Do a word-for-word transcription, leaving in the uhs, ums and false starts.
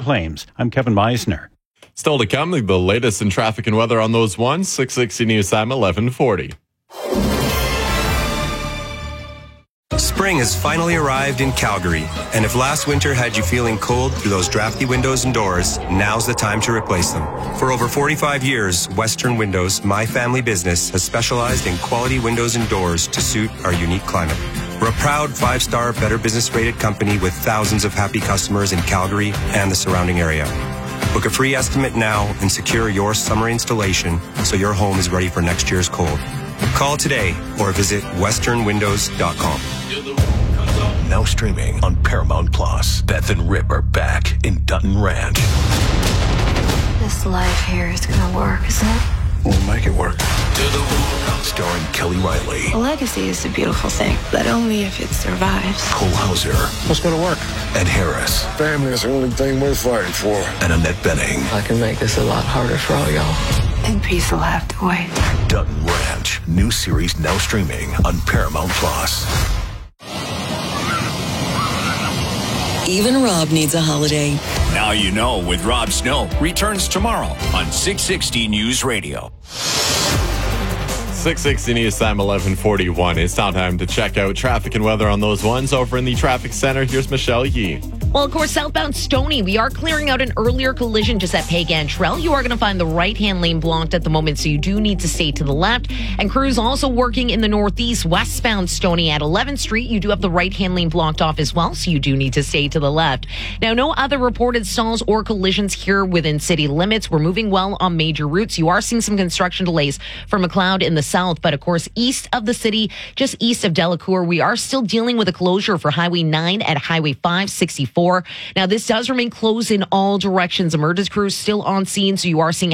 claims. I'm Kevin Meisner. Still to come, the latest in traffic and weather on those ones. six sixty News Time, eleven forty. Spring has finally arrived in Calgary, and if last winter had you feeling cold through those drafty windows and doors, now's the time to replace them. For over forty-five years, Western Windows, my family business, has specialized in quality windows and doors to suit our unique climate. We're a proud five-star Better Business rated company with thousands of happy customers in Calgary and the surrounding area. Book a free estimate now and secure your summer installation so your home is ready for next year's cold. Call today or visit western windows dot com. Now streaming on Paramount Plus. Beth and Rip are back in Dutton Ranch. This life here is gonna work, isn't it? We'll make it work. Starring Kelly Riley. A legacy is a beautiful thing, but only if it survives. Cole Hauser. What's gonna work? Ed Harris. Family is the only thing worth fighting for. And Annette Bening. I can make this a lot harder for all y'all. And peace will have to wait. Dutton Ranch. New series now streaming on Paramount Plus. Even Rob needs a holiday. Now you know with Rob Snow returns tomorrow on six sixty News Radio. six sixty News Time, eleven forty-one. It's now time to check out traffic and weather on those ones. Over in the traffic center, here's Michelle Yee. Well, of course, southbound Stoney, we are clearing out an earlier collision just at Pagan Trail. You are going to find the right-hand lane blocked at the moment, so you do need to stay to the left. And crews also working in the northeast, westbound Stoney at eleventh Street. You do have the right-hand lane blocked off as well, so you do need to stay to the left. Now, no other reported stalls or collisions here within city limits. We're moving well on major routes. You are seeing some construction delays for McLeod in the south, but of course, east of the city, just east of Delacour, we are still dealing with a closure for Highway nine at Highway five sixty-four. Now, this does remain closed in all directions. Emergency crews still on scene, so you are seeing